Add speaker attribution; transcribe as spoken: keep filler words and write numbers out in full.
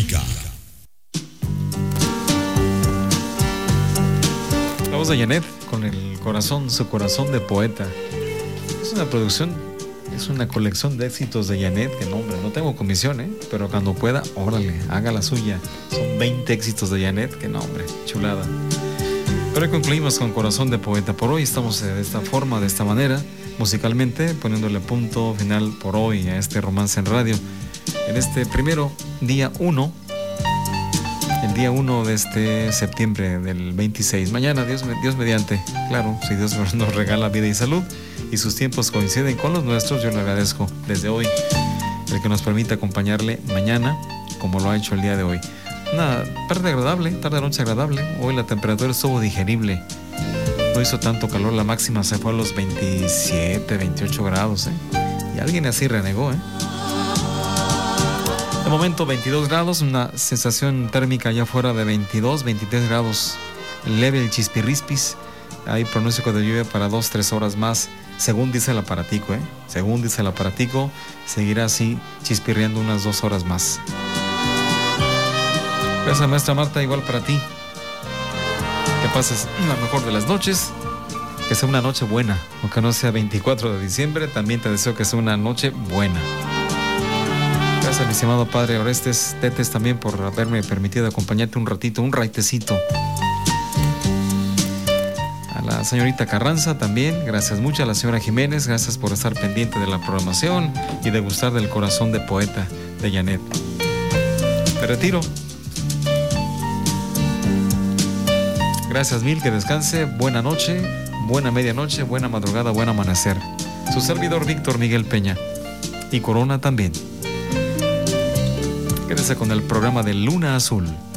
Speaker 1: Tónica.
Speaker 2: La voz de Janet con el corazón, su corazón de poeta. Es una producción, es una colección de éxitos de Janet, que no, hombre, no tengo comisión, ¿eh? Pero cuando pueda, órale, haga la suya. Son veinte éxitos de Janet, que no, hombre, chulada. Pero hoy concluimos con Corazón de Poeta. Por hoy estamos de esta forma, de esta manera, musicalmente, poniéndole punto final por hoy a este Romance en Radio. En este primero, día uno, el día uno de este septiembre del veintiséis. Mañana, Dios, Dios mediante, claro, si Dios nos regala vida y salud y sus tiempos coinciden con los nuestros, yo le agradezco desde hoy el que nos permita acompañarle mañana, como lo ha hecho el día de hoy. Una tarde agradable, tarde-noche agradable. Hoy la temperatura estuvo digerible. No hizo tanto calor, la máxima se fue a los veintisiete, veintiocho grados, ¿eh? Y alguien así renegó, ¿eh? De momento veintidós grados, una sensación térmica ya fuera de veintidós, veintitrés grados. Leve el chispirrispis. Hay pronóstico de lluvia para dos, tres horas más, según dice el aparatico, ¿eh? Según dice el aparatico, seguirá así chispirreando unas dos horas más. Gracias, maestra Marta, igual para ti. Que pases la mejor de las noches. Que sea una noche buena, aunque no sea veinticuatro de diciembre, también te deseo que sea una noche buena. Gracias, mi estimado padre Orestes Tetes, también por haberme permitido acompañarte un ratito, un raitecito. A la señorita Carranza también, gracias mucho. A la señora Jiménez, gracias por estar pendiente de la programación y de gustar del corazón de poeta de Janet. Me retiro. Gracias mil, que descanse, buena noche, buena medianoche, buena madrugada, buen amanecer. Su servidor Víctor Miguel Peña. Y Corona también. Quédese con el programa de Luna Azul.